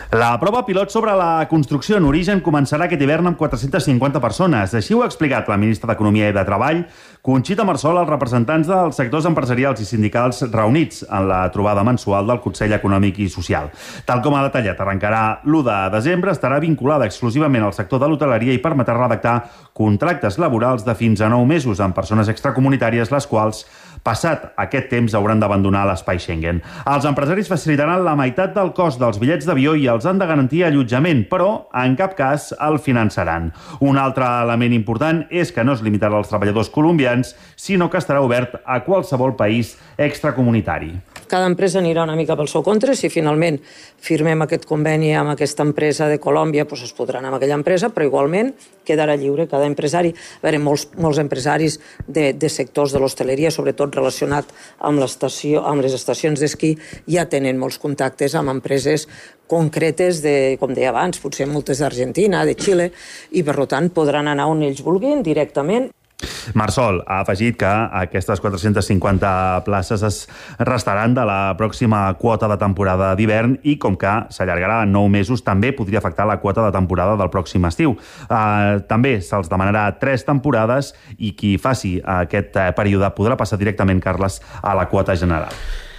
La prova pilot sobre la construcció en origen començarà aquest hivern amb 450 persones. Així ho ha explicat la ministra d'Economia i de Treball, Conxita Marsol, als representants dels sectors empresarials i sindicals reunits en la trobada mensual del Consell Econòmic i Social. Tal com ha detallat, arrencarà l'1 de desembre, estarà vinculada exclusivament al sector de l'hoteleria i permetrà redactar contractes laborals de fins a 9 mesos amb persones extracomunitàries, les quals, passat aquest temps, hauran d'abandonar l'espai Schengen. Els empresaris facilitaran la meitat del cost dels bitllets d'avió i els han de garantir allotjament, però en cap cas el finançaran. Un altre element important és que no es limitarà als treballadors colombians, sinó que estarà obert a qualsevol país extracomunitari. Cada empresa anirà una mica pel seu compte. Si finalment firmem aquest conveni amb aquesta empresa de Colòmbia, doncs es podrà anar amb aquella empresa, però igualment quedarà lliure cada empresari. A veure, molts empresaris de sectors de l'hostaleria, sobretot relacionat amb les estacions d'esquí, ja tenen molts contactes amb empreses concretes, com deia abans, potser moltes d'Argentina, de Xile, i per tant podran anar on ells vulguin directament. Marsol ha afegit que aquestes 450 places es restaran de la pròxima quota de temporada d'hivern i, com que s'allargarà 9 mesos, també podria afectar la quota de temporada del pròxim estiu. També se'ls demanarà 3 temporades i qui faci aquest període podrà passar directament, Carles, a la quota general.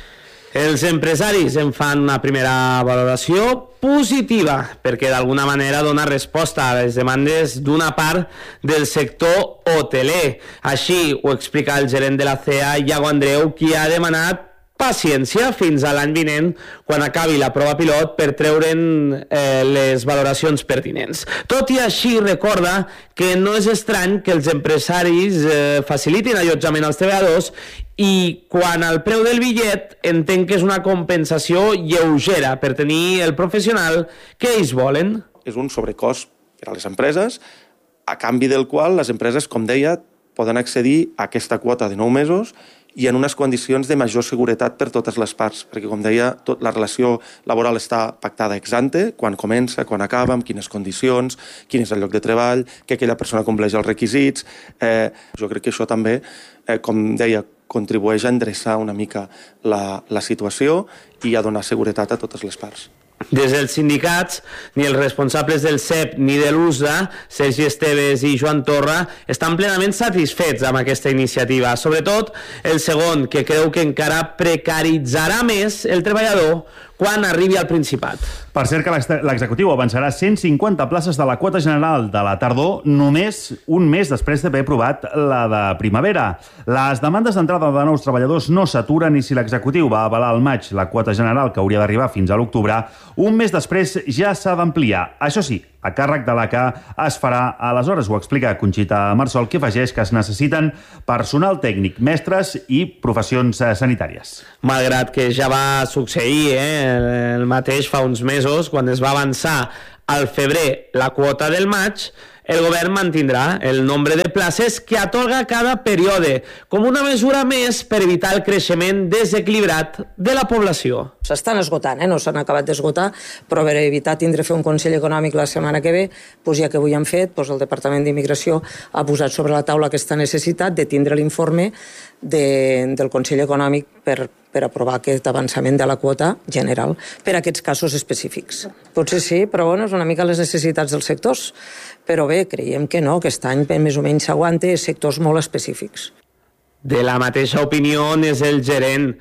Els empresaris en fan una primera valoració positiva perquè d'alguna manera dona resposta a les demandes d'una part del sector hoteler. Així ho explica el gerent de la CEA, Iago Andreu, qui ha demanat paciència fins a l'any vinent, quan acabi la prova pilot, per treure'n les valoracions pertinents. Tot i així, recorda que no és estrany que els empresaris facilitin allotjament als treballadors i quan el preu del bitllet entenc que és una compensació lleugera per tenir el professional que ells volen. És un sobrecost per a les empreses, a canvi del qual les empreses, com deia, poden accedir a aquesta quota de 9 mesos i en unes condicions de major seguretat per totes les parts, perquè, com deia, la relació laboral està pactada ex ante, quan comença, quan acaba, amb quines condicions, quin és el lloc de treball, que aquella persona compleix els requisits. Jo crec que això també, com deia, contribueix a endreçar una mica la situació i a donar seguretat a totes les parts. Des dels sindicats, ni els responsables del CEP ni de l'USDA, Sergi Esteves i Joan Torra, estan plenament satisfets amb aquesta iniciativa. Sobretot el segon, que creu que encara precaritzarà més el treballador quan arribi al Principat. Per cert que l'executiu avançarà 150 places de la quota general de la tardor només un mes després d'haver aprovat la de primavera. Les demandes d'entrada de nous treballadors no s'aturen i si l'executiu va avalar al maig la quota general que hauria d'arribar fins a l'octubre, un mes després ja s'ha d'ampliar. Això sí, a càrrec de la que es farà aleshores, ho explica Conxita Marsol, que afegeix que es necessiten personal tècnic, mestres i professions sanitàries. Malgrat que ja va succeir el mateix fa uns mesos, quan es va avançar al febrer la quota del maig, el govern mantindrà el nombre de places que atorga cada període, com una mesura més per evitar el creixement desequilibrat de la població. S'estan esgotant, no s'han acabat d'esgotar, però per evitar tindre fer un Consell Econòmic la setmana que ve, ja que avui han fet, el Departament d'Immigració ha posat sobre la taula aquesta necessitat de tindre l'informe del Consell Econòmic per aprovar aquest avançament de la quota general per a aquests casos específics. Potser sí, però és una mica les necessitats dels sectors. Però bé, creiem que no, aquest any més o menys s'aguanta sectors molt específics. De la mateixa opinió és el gerent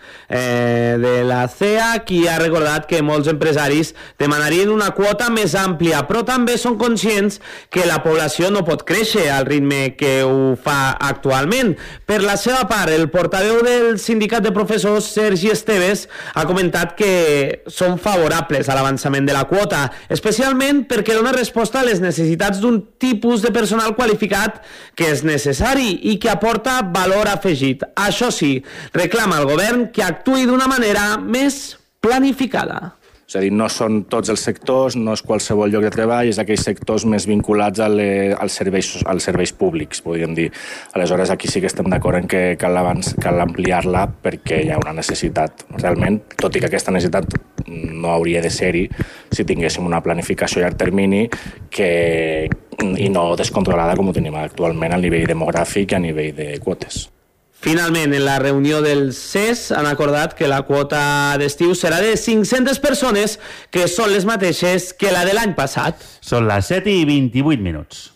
de la CEA, qui ha recordat que molts empresaris demanarien una quota més àmplia, però també són conscients que la població no pot créixer al ritme que ho fa actualment. Per la seva part, el portaveu del sindicat de professors, Sergi Esteves, ha comentat que són favorables a l'avançament de la quota, especialment perquè dona resposta a les necessitats d'un tipus de personal qualificat que és necessari i que aporta valor afegit. Això sí, reclama al govern que actuï d'una manera més planificada. És a dir, no són tots els sectors, no és qualsevol lloc de treball, és aquells sectors més vinculats als serveis públics, podríem dir. Aleshores, aquí sí que estem d'acord en que cal ampliar-la perquè hi ha una necessitat. Realment, tot i que aquesta necessitat no hauria de ser-hi si tinguéssim una planificació a llarg termini i no descontrolada com ho tenim actualment a nivell demogràfic i a nivell de quotes. Finalment, en la reunió del CES han acordat que la quota d'estiu serà de 500 persones, que són les mateixes que la de l'any passat. Són les 7:28 minuts.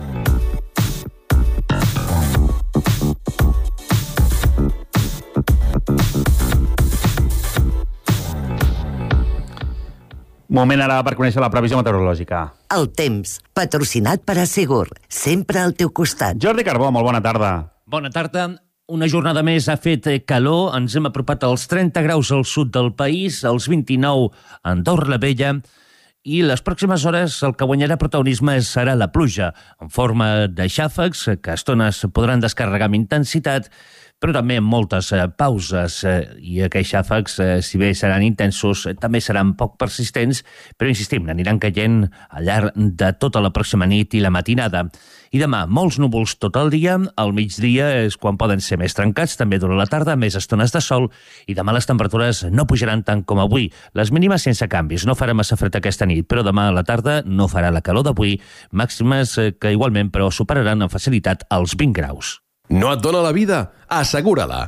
Moment ara per conèixer la previsió meteorològica. El temps, patrocinat per Assegur, sempre al teu costat. Jordi Carbó, molt bona tarda. Bona tarda. Una jornada més ha fet calor, ens hem apropat als 30 graus al sud del país, als 29 a Andorra la Vella, i les pròximes hores el que guanyarà protagonisme serà la pluja, en forma de xàfecs, que a estones podran descarregar amb intensitat, però també amb moltes pauses, i aquells xàfecs, si bé seran intensos, també seran poc persistents, però insistim, aniran caient al llarg de tota la pròxima nit i la matinada. I demà, molts núvols tot el dia, al migdia és quan poden ser més trencats, també durant la tarda, més estones de sol, i demà les temperatures no pujaran tant com avui. Les mínimes sense canvis, no farà massa fred aquesta nit, però demà a la tarda no farà la calor d'avui, màximes que igualment però superaran amb facilitat els 20 graus. No et dóna la vida? Assegura-la.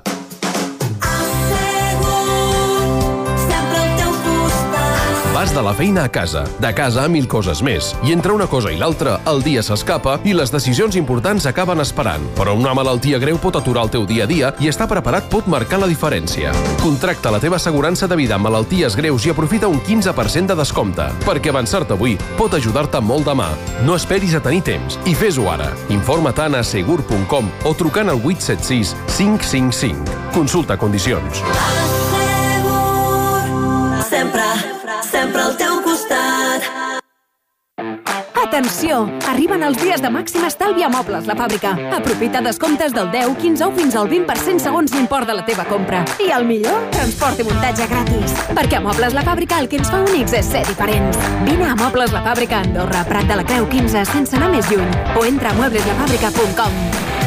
Vas de la feina a casa, de casa a 1000 coses més, i entre una cosa i l'altra, el dia s'escapa i les decisions importants acaben esperant. Però una malaltia greu pot aturar el teu dia a dia i estar preparat pot marcar la diferència. Contracta la teva assegurança de vida amb malalties greus i aprofita un 15% de descompte, perquè avançar-te avui pot ajudar-te molt demà. No esperis a tenir temps i fes-ho ara. Informa't a asegur.com o trucant al 876 555. Consulta condicions. Sempre al teu costat. Atenció! Arriben els dies de màxim estalvi a Mobles La Fàbrica. Aprofita descomptes del 10, 15 o fins al 20% segons l'import de la teva compra. I el millor, transport i muntatge gratis. Perquè a Mobles La Fàbrica el que ens fa únics és ser diferents. Vine a Mobles La Fàbrica a Andorra, Prat de la Creu 15, sense anar més lluny. O entra a muebleslafàbrica.com.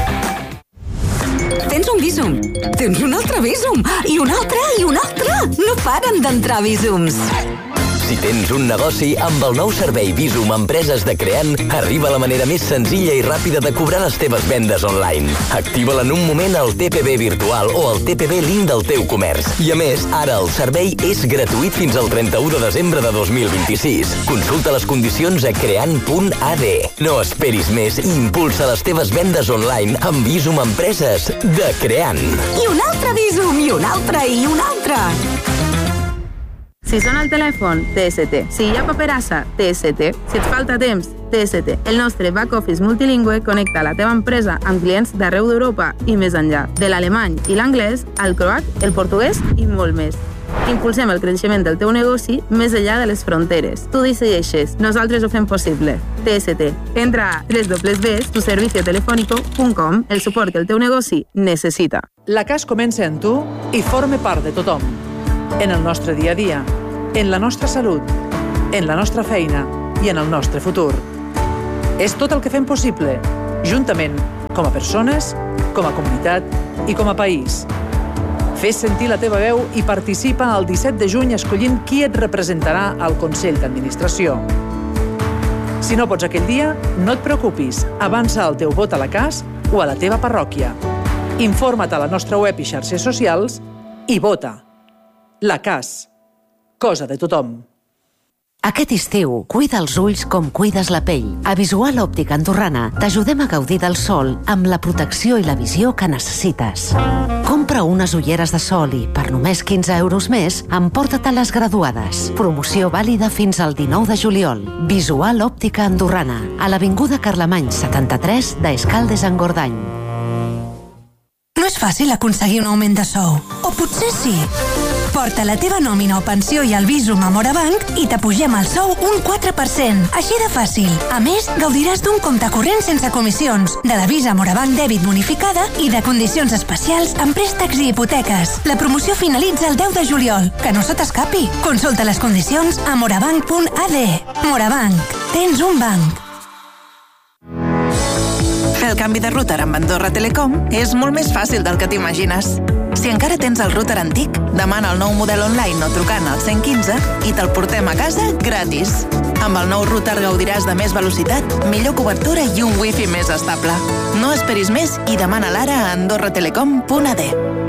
Tens un Visum, tens un altre Visum, i un altre, i un altre. No paren d'entrar Visums. Si tens un negoci, amb el nou servei Visum Empreses de Creant, arriba la manera més senzilla i ràpida de cobrar les teves vendes online. Activa-la en un moment al TPB virtual o al TPB link del teu comerç. I a més, ara el servei és gratuït fins al 31 de desembre de 2026. Consulta les condicions a creant.ad. No esperis més i impulsa les teves vendes online amb Visum Empreses de Creant. I un altre Visum, i un altre, i un altre. Si sona el telèfon, TST. Si hi ha paperassa, TST. Si et falta temps, TST. El nostre back office multilingüe connecta la teva empresa amb clients d'arreu d'Europa i més enllà. De l'alemany i l'anglès, al croat, el portuguès i molt més. Impulsem el creixement del teu negoci més enllà de les fronteres. Tu decideixes, nosaltres ho fem possible. TST. Entra a www.tuserviciotelefónico.com, el suport que el teu negoci necessita. La CAS comença en tu i forma part de tothom. En el nostre dia a dia, en la nostra salut, en la nostra feina i en el nostre futur. És tot el que fem possible, juntament, com a persones, com a comunitat i com a país. Fes sentir la teva veu i participa el 17 de juny escollint qui et representarà al Consell d'Administració. Si no pots aquell dia, no et preocupis, avança el teu vot a la CAS o a la teva parròquia. Informa't a la nostra web i xarxes socials i vota. La CAS. Cosa de tothom. Aquest estiu, cuida els ulls com cuides la pell. A Visual Òptica Andorrana t'ajudem a gaudir del sol amb la protecció i la visió que necessites. Compra unes ulleres de sol i, per només 15 euros més, emporta-te les graduades. Promoció vàlida fins al 19 de juliol. Visual Òptica Andorrana, a l'Avinguda Carlemany 73 d'Escaldes-Engordany. No és fàcil aconseguir un augment de sou. O potser sí. Porta la teva nòmina o pensió i el Visum a Morabanc i t'apugem el sou un 4%. Així de fàcil. A més, gaudiràs d'un compte corrent sense comissions, de la Visa Morabanc dèbit bonificada i de condicions especials en préstecs i hipoteques. La promoció finalitza el 10 de juliol. Que no se t'escapi. Consulta les condicions a morabanc.ad. Morabanc. Tens un banc. Fer el canvi de router amb Andorra Telecom és molt més fàcil del que t'imagines. Si encara tens el router antic, demana el nou model online o trucant al 115 i te'l portem a casa gratis. Amb el nou router gaudiràs de més velocitat, millor cobertura i un wifi més estable. No esperis més i demana-la ara a andorratelecom.ad.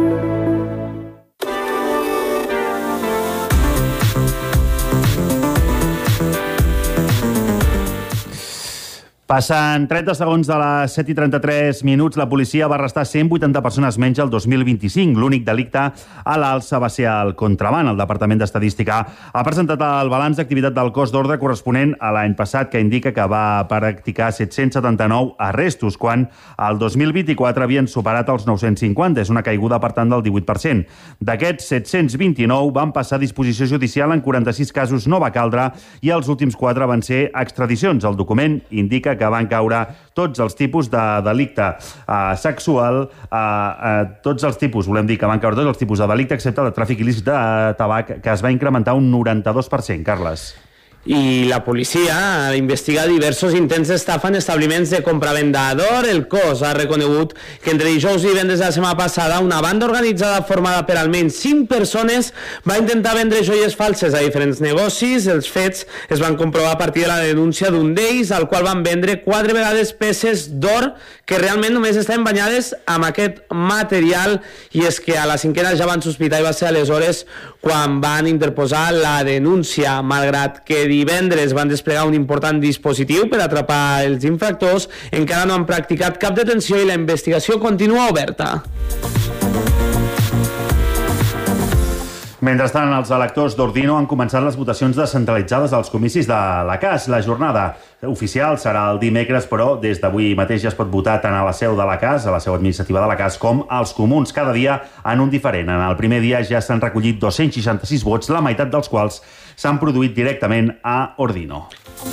Passen 30 segons de les 7:33 minuts. La policia va arrestar 180 persones menys el 2025. L'únic delicte a l'alça va ser el contraban. El Departament d'Estadística ha presentat el balanç d'activitat del cos d'ordre corresponent a l'any passat, que indica que va practicar 779 arrestos, quan el 2024 havien superat els 950. És una caiguda, per tant, del 18%. D'aquests 729 van passar a disposició judicial, en 46 casos no va caldre, i els últims 4 van ser extradicions. El document indica que van caure tots els tipus de delicte sexual, tots els tipus, volem dir que van caure tots els tipus de delicte, excepte el tràfic il·lícit de tabac, que es va incrementar un 92%. Carles. I la policia investiga diversos intents d'estafa en establiments de compra-venda d'or. El cos ha reconegut que entre dijous i divendres de la setmana passada una banda organitzada formada per almenys 5 persones va intentar vendre joies falses a diferents negocis. Els fets es van comprovar a partir de la denúncia d'un d'ells, al qual van vendre 4 vegades peces d'or que realment només estaven banyades amb aquest material, i és que a la cinquena ja van sospitar, i va ser aleshores quan van interposar la denúncia. Malgrat que divendres van desplegar un important dispositiu per atrapar els infractors, encara no han practicat cap detenció i la investigació continua oberta. Mentrestant, els electors d'Ordino han començat les votacions descentralitzades als comicis de la CAS. La jornada oficial serà el dimecres, però des d'avui mateix ja es pot votar tant a la seu de la CAS, a la seu administrativa de la CAS, com als comuns, cada dia en un diferent. En el primer dia ja s'han recollit 266 vots, la meitat dels quals s'han produït directament a Ordino.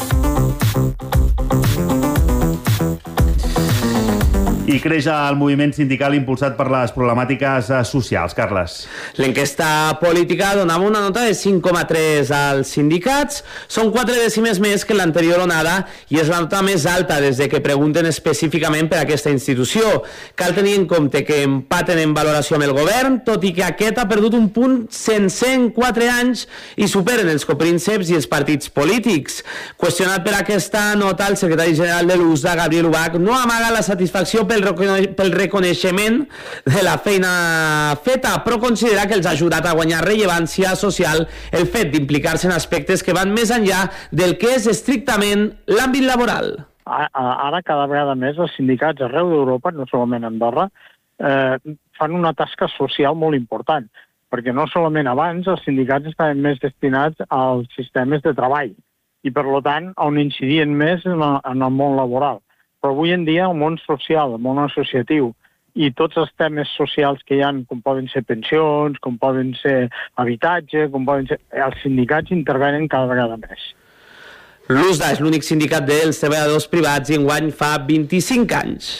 I creix el moviment sindical impulsat per les problemàtiques socials. Carles. L'enquesta política donava una nota de 5,3 als sindicats. Són 4 dècimes més que l'anterior onada i és la nota més alta des de que pregunten específicament per aquesta institució. Cal tenir en compte que empaten en valoració amb el govern, tot i que aquest ha perdut un punt sencer en 4 anys i superen els coprínceps i els partits polítics. Qüestionat per aquesta nota, el secretari general de l'USDA, Gabriel Ubach, no amaga la satisfacció pel reconeixement de la feina feta, però considera que els ha ajudat a guanyar rellevància social el fet d'implicar-se en aspectes que van més enllà del que és estrictament l'àmbit laboral. Ara, cada vegada més, els sindicats arreu d'Europa, no solament a Andorra, fan una tasca social molt important, perquè no solament abans els sindicats estaven més destinats als sistemes de treball i, per tant, on incidien més en el món laboral. Però avui en dia el món social, el món associatiu i tots els temes socials que hi ha, com poden ser pensions, com poden ser habitatge, com poden ser... Els sindicats intervenen cada vegada més. L'USDA és l'únic sindicat dels treballadors privats i enguany fa 25 anys.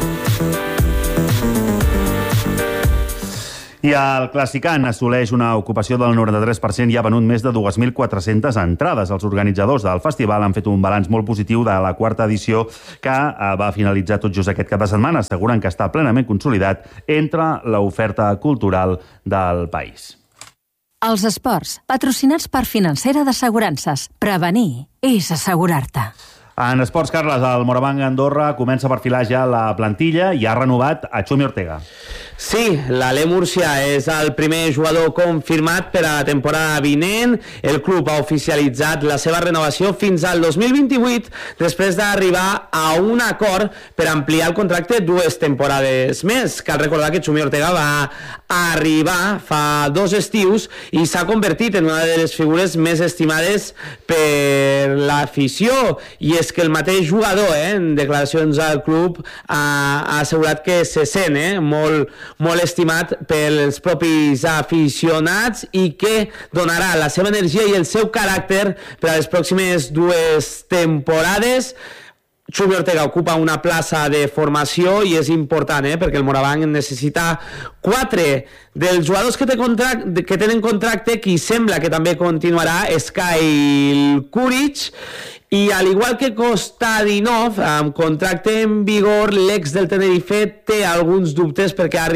I el Classicant assoleix una ocupació del 93% i ha venut més de 2.400 entrades. Els organitzadors del festival han fet un balanç molt positiu de la 4ª edició que va finalitzar tot just aquest cap de setmana. Asseguren que està plenament consolidat entre l'oferta cultural del país. Els esports, patrocinats per Financera d'Assegurances. Prevenir és assegurar-te. En esports, Carles, el Morabanc Andorra comença a perfilar ja la plantilla i ha renovat a Xumi Ortega. Sí, l'Ale Múrcia és el primer jugador confirmat per a la temporada vinent. El club ha oficialitzat la seva renovació fins al 2028 després d'arribar a un acord per ampliar el contracte 2 temporades més. Cal recordar que Xumi Ortega va arribar fa 2 estius i s'ha convertit en una de les figures més estimades per l'afició. I és que el mateix jugador, en declaracions al club, ha assegurat que se sent molt estimat pels propis aficionats i que donarà la seva energia i el seu caràcter per a les pròximes 2 temporades. Xumi Ortega ocupa una plaça de formació i és important, perquè el Morabanc necessita 4 dels jugadors que tenen contracte. Qui sembla que també continuarà és Kyle Kuric, I al igual que Kostadinov, amb contracte en vigor, l'ex del Tenerife té alguns dubtes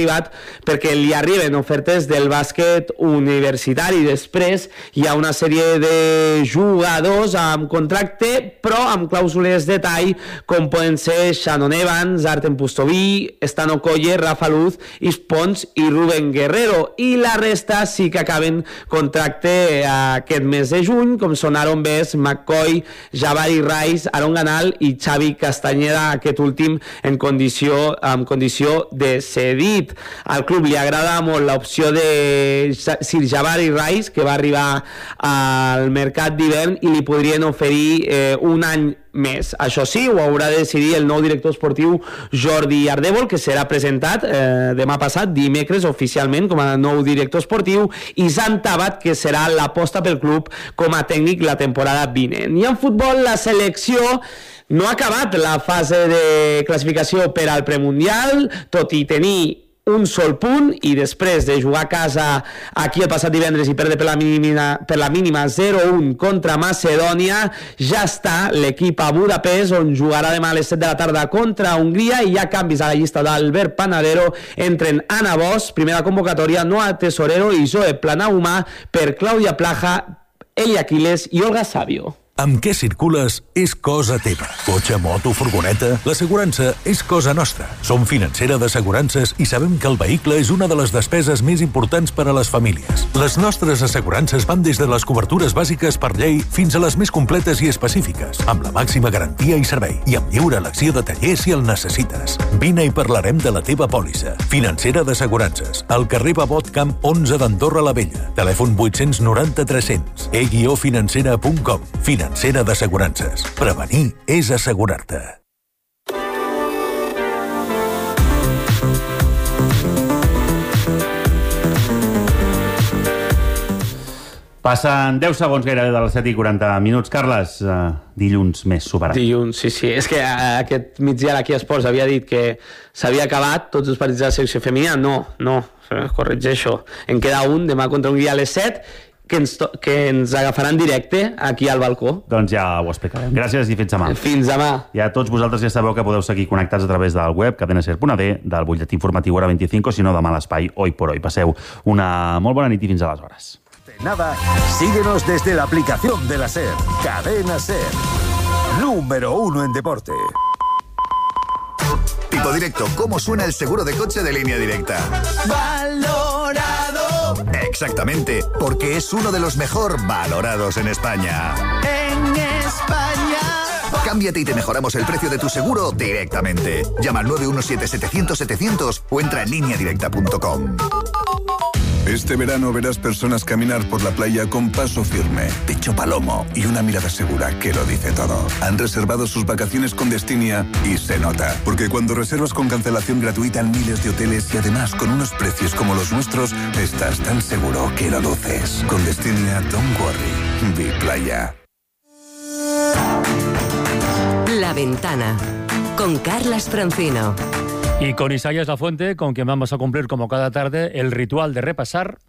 perquè li arriben ofertes del bàsquet universitari. Després hi ha una sèrie de jugadors amb contracte, però amb clàusules de tall, com poden ser Shannon Evans, Artem Pustoví, Stan Okoye, Rafa Luz, Ispons i Rubén Guerrero. I la resta sí que acaben contracte aquest mes de juny, com són Aaron Bess, McCoy, Jabari Rice, Aaron Ganal i Xavi Castañeda, aquest últim amb condició de cedit. Al club li agrada molt l'opció de Sir Jabari Rice, que va arribar al mercat d'hivern i li podrien oferir un any més. Això sí, ho haurà de decidir el nou director esportiu Jordi Ardèvol, que serà presentat demà passat, dimecres, oficialment com a nou director esportiu, i Sant Tabat, que serà l'aposta pel club com a tècnic la temporada vinent. I en futbol, la selecció no ha acabat la fase de classificació per al premundial, tot i tenir un sol punt, i després de jugar a casa aquí el passat divendres i perdre per la mínima 0-1 contra Macedònia, ja està l'equip a Budapest, on jugarà demà a les 7 de la tarda contra Hongria, i hi ha canvis a la llista d'Albert Panadero. Entren Ana Bosch, primera convocatòria, Noa Tesorero i Zoe Planahumà per Clàudia Plaja, Elia Aquiles i Olga Savio. Amb què circules és cosa teva. Cotxe, moto, furgoneta... L'assegurança és cosa nostra. Som financera d'assegurances i sabem que el vehicle és una de les despeses més importants per a les famílies. Les nostres assegurances van des de les cobertures bàsiques per llei fins a les més completes i específiques, amb la màxima garantia i servei, i amb lliure elecció de taller si el necessites. Vine i parlarem de la teva pòlissa. Financera d'assegurances. Al carrer Babot Camp 11 d'Andorra la Vella. Telèfon 890 300. e-financera.com. Financera d'assegurances. Prevenir és assegurar-te. Passen 10 segons gairebé de les 7:40. Carles, dilluns més superat. Dilluns, sí. És que aquest migdia l'Aquí Esports havia dit que s'havia acabat tots els partits de la selecció femenina. No, corregeixo. En queda un demà contra Hongria a les 7, que ens agafaran directe aquí al balcó. Doncs ja ho explicarem. Gràcies i fins demà. Fins demà. I a tots vosaltres ja sabeu que podeu seguir connectats a través del web cadenaser.d, del butlletí informatiu Hora 25, o si no, demà a l'espai Hoy por Hoy. Passeu una molt bona nit i fins aleshores. Nada, síguenos desde la aplicación de la SER. Cadena SER. Número 1 en deporte. Tipo Directo, ¿cómo suena el seguro de coche de Línea Directa? ¡Valorado! Exactamente, porque es uno de los mejor valorados en España. ¡En España! Cámbiate y te mejoramos el precio de tu seguro directamente. Llama al 917-700-700 o entra en lineadirecta.com. Este verano verás personas caminar por la playa con paso firme, pecho palomo y una mirada segura que lo dice todo. Han reservado sus vacaciones con Destinia y se nota, porque cuando reservas con cancelación gratuita en miles de hoteles y además con unos precios como los nuestros, estás tan seguro que lo luces. Con Destinia, don't worry, vi playa. La Ventana, con Carlas Francino. Y con Isaías Lafuente, con quien vamos a cumplir como cada tarde el ritual de repasar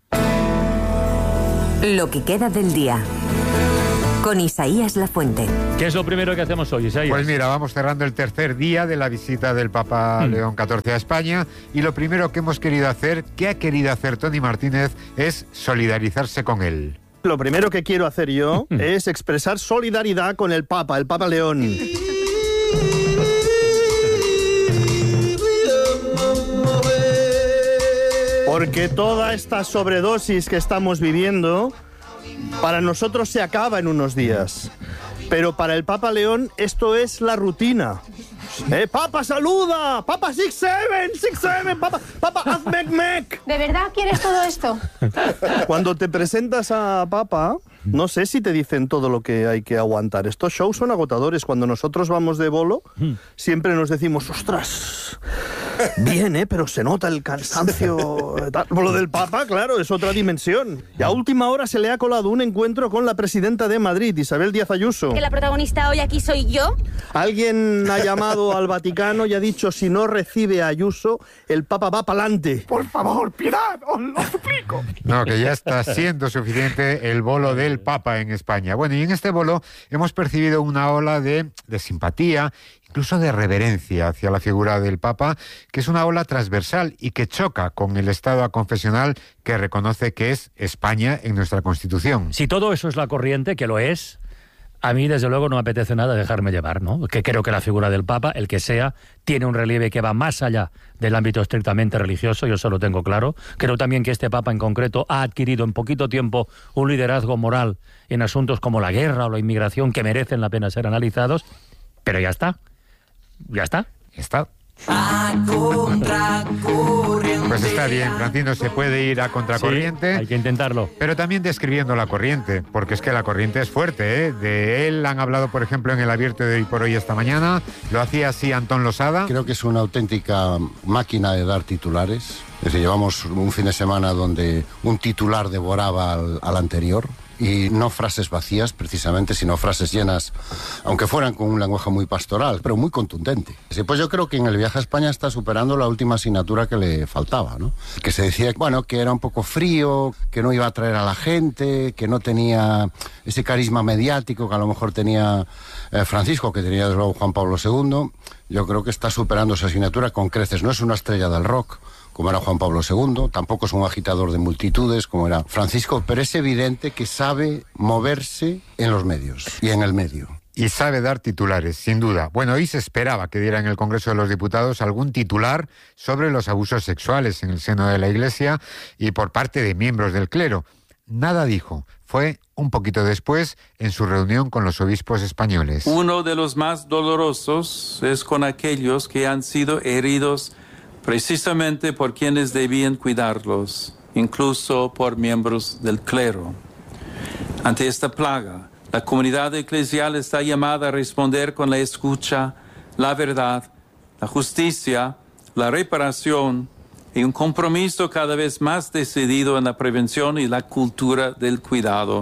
lo que queda del día. Con Isaías Lafuente. ¿Qué es lo primero que hacemos hoy, Isaías? Pues mira, vamos cerrando el tercer día de la visita del Papa León XIV a España, y lo primero que hemos querido hacer, que ha querido hacer Tony Martínez, es solidarizarse con él. Lo primero que quiero hacer yo es expresar solidaridad con el Papa León. Porque toda esta sobredosis que estamos viviendo, para nosotros se acaba en unos días. Pero para el Papa León esto es la rutina. ¡Papa, saluda! ¡Papa, 6-7! ¡Papa, haz mec! ¿De verdad quieres todo esto? Cuando te presentas a Papa, no sé si te dicen todo lo que hay que aguantar. Estos shows son agotadores. Cuando nosotros vamos de bolo, siempre nos decimos, ¡ostras! Bien, pero se nota el cansancio. Lo del Papa, claro, es otra dimensión. Y a última hora se le ha colado un encuentro con la presidenta de Madrid, Isabel Díaz Ayuso. ¿Que la protagonista hoy aquí soy yo? Alguien ha llamado al Vaticano y ha dicho, si no recibe a Ayuso, el Papa va pa'lante. Por favor, piedad, os lo suplico. No, que ya está siendo suficiente el bolo del Papa en España. Bueno, y en este bolo hemos percibido una ola de simpatía, incluso de reverencia hacia la figura del Papa, que es una ola transversal y que choca con el Estado aconfesional que reconoce que es España en nuestra Constitución. Si todo eso es la corriente, que lo es, a mí desde luego no me apetece nada dejarme llevar, ¿no? Que creo que la figura del Papa, el que sea, tiene un relieve que va más allá del ámbito estrictamente religioso, yo eso lo tengo claro. Creo también que este Papa en concreto ha adquirido en poquito tiempo un liderazgo moral en asuntos como la guerra o la inmigración que merecen la pena ser analizados, pero ya está. Ya está. Está. Pues está bien, Francino, se puede ir a contracorriente. Sí, hay que intentarlo. Pero también describiendo la corriente, porque es que la corriente es fuerte, ¿eh? De él han hablado, por ejemplo, en el Abierto de Hoy por Hoy esta mañana. Lo hacía así Antón Losada. Creo que es una auténtica máquina de dar titulares. Es decir, llevamos un fin de semana donde un titular devoraba al anterior. Y no frases vacías, precisamente, sino frases llenas, aunque fueran con un lenguaje muy pastoral, pero muy contundente. Sí, pues yo creo que en el viaje a España está superando la última asignatura que le faltaba, ¿no? Que se decía, bueno, que era un poco frío, que no iba a atraer a la gente, que no tenía ese carisma mediático que a lo mejor tenía Francisco, que tenía desde luego Juan Pablo II. Yo creo que está superando esa asignatura con creces. No es una estrella del rock, como era Juan Pablo II, tampoco es un agitador de multitudes, como era Francisco, pero es evidente que sabe moverse en los medios y en el medio. Y sabe dar titulares, sin duda. Bueno, hoy se esperaba que diera en el Congreso de los Diputados algún titular sobre los abusos sexuales en el seno de la Iglesia y por parte de miembros del clero. Nada dijo. Fue un poquito después en su reunión con los obispos españoles. Uno de los más dolorosos es con aquellos que han sido heridos precisamente por quienes debían cuidarlos, incluso por miembros del clero. Ante esta plaga, la comunidad eclesial está llamada a responder con la escucha, la verdad, la justicia, la reparación y un compromiso cada vez más decidido en la prevención y la cultura del cuidado.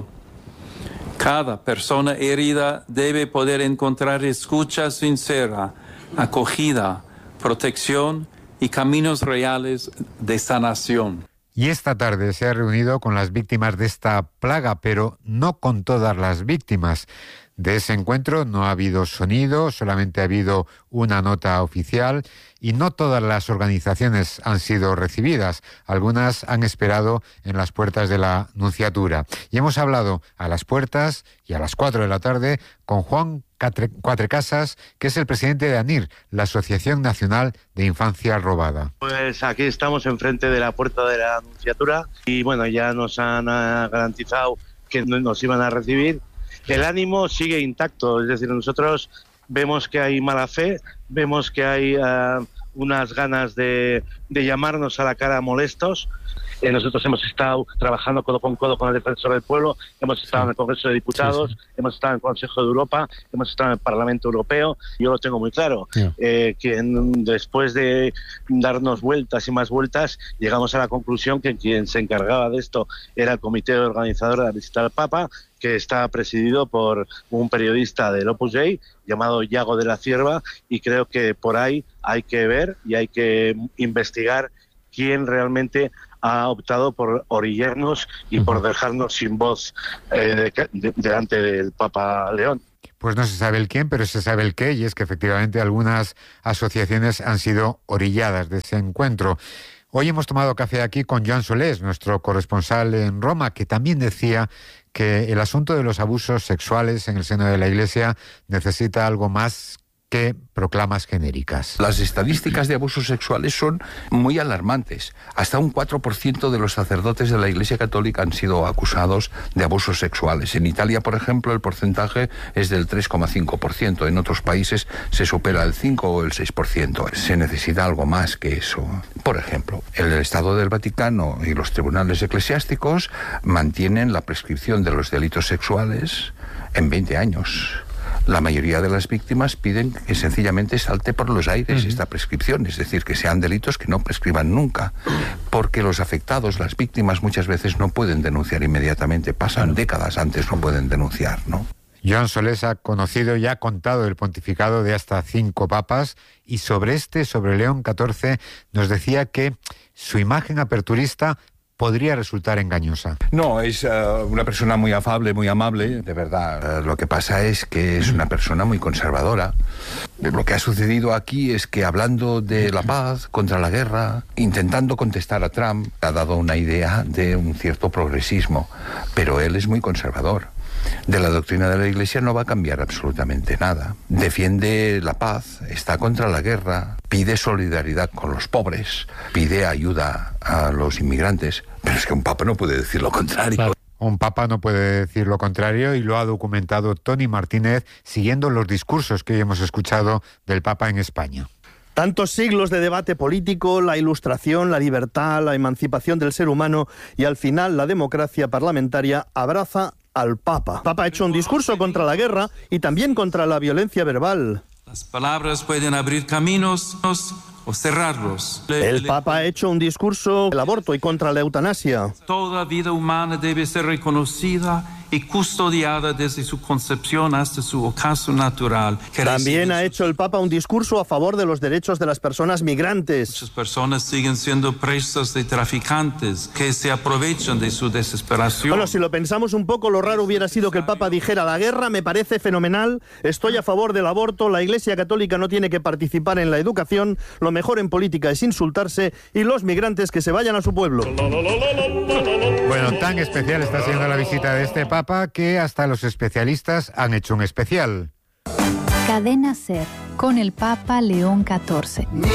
Cada persona herida debe poder encontrar escucha sincera, acogida, protección y caminos reales de sanación. Y esta tarde se ha reunido con las víctimas de esta plaga, pero no con todas las víctimas. De ese encuentro no ha habido sonido, solamente ha habido una nota oficial y no todas las organizaciones han sido recibidas. Algunas han esperado en las puertas de la Nunciatura. Y hemos hablado a las puertas y a las 4 de la tarde con Juan Cuatrecasas, que es el presidente de ANIR, la Asociación Nacional de Infancia Robada. Pues aquí estamos enfrente de la puerta de la Nunciatura y bueno, ya nos han garantizado que nos iban a recibir. El ánimo sigue intacto, es decir, nosotros vemos que hay mala fe, vemos que hay unas ganas de llamarnos a la cara molestos. Nosotros hemos estado trabajando codo con el Defensor del Pueblo, hemos estado en el Congreso de Diputados, hemos estado en el Consejo de Europa, hemos estado en el Parlamento Europeo. Yo lo tengo muy claro, que después de darnos vueltas y más vueltas, llegamos a la conclusión que quien se encargaba de esto era el comité organizador de la visita al Papa, que está presidido por un periodista del Opus Dei llamado Iago de la Cierva, y creo que por ahí hay que ver y hay que investigar quién realmente ha optado por orillarnos y por dejarnos sin voz delante del Papa León. Pues no se sabe el quién, pero se sabe el qué, y es que efectivamente algunas asociaciones han sido orilladas de ese encuentro. Hoy hemos tomado café aquí con Joan Solés, nuestro corresponsal en Roma, que también decía que el asunto de los abusos sexuales en el seno de la Iglesia necesita algo más que proclamas genéricas. Las estadísticas de abusos sexuales son muy alarmantes. Hasta un 4% de los sacerdotes de la Iglesia Católica han sido acusados de abusos sexuales. En Italia, por ejemplo, el porcentaje es del 3,5%. En otros países se supera el 5 o el 6%. Se necesita algo más que eso. Por ejemplo, el Estado del Vaticano y los tribunales eclesiásticos mantienen la prescripción de los delitos sexuales en 20 años. La mayoría de las víctimas piden que sencillamente salte por los aires esta prescripción, es decir, que sean delitos que no prescriban nunca, porque los afectados, las víctimas, muchas veces no pueden denunciar inmediatamente, pasan décadas antes, no pueden denunciar, ¿no? Joan Solés ha conocido y ha contado el pontificado de hasta 5 papas, y sobre León XIV, nos decía que su imagen aperturista podría resultar engañosa. No, es una persona muy afable, muy amable, de verdad. Lo que pasa es que es una persona muy conservadora. Lo que ha sucedido aquí es que, hablando de la paz contra la guerra, intentando contestar a Trump, ha dado una idea de un cierto progresismo, pero él es muy conservador. De la doctrina de la Iglesia no va a cambiar absolutamente nada. Defiende la paz, está contra la guerra, pide solidaridad con los pobres, pide ayuda a los inmigrantes, pero es que un papa no puede decir lo contrario. Claro. Un papa no puede decir lo contrario, y lo ha documentado Tony Martínez siguiendo los discursos que hoy hemos escuchado del papa en España. Tantos siglos de debate político, la ilustración, la libertad, la emancipación del ser humano y al final la democracia parlamentaria abraza al Papa. El Papa ha hecho un discurso contra la guerra y también contra la violencia verbal. Las palabras pueden abrir caminos o cerrarlos. El Papa ha hecho un discurso del aborto y contra la eutanasia. Toda vida humana debe ser reconocida y custodiada desde su concepción hasta su ocaso natural. También ha hecho el Papa un discurso a favor de los derechos de las personas migrantes. Muchas personas siguen siendo presas de traficantes que se aprovechan de su desesperación. Bueno, si lo pensamos un poco, lo raro hubiera sido que el Papa dijera: la guerra me parece fenomenal, estoy a favor del aborto, la Iglesia Católica no tiene que participar en la educación, lo mejor en política es insultarse y los migrantes que se vayan a su pueblo. Bueno, tan especial está siendo la visita de este Papa que hasta los especialistas han hecho un especial. Cadena SER con el Papa León XIV.